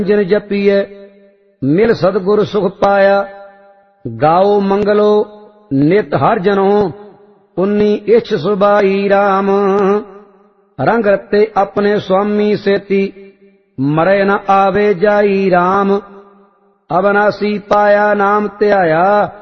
जिन जपिए मिल सतगुर सुख पाया। गाओ मंगलो नित हर जनो पुन्नी इछ सुबाई राम। रंग रते अपने स्वामी सेती मरे न आवे जाई राम। अविनाशी पाया नाम त्याया